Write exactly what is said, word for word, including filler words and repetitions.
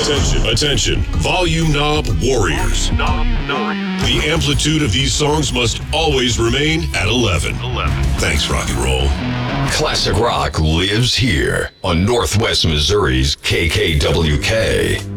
Attention, attention, volume knob warriors. The amplitude of these songs must always remain at eleven. Thanks, rock and roll. Classic rock lives here on Northwest Missouri's K K W K.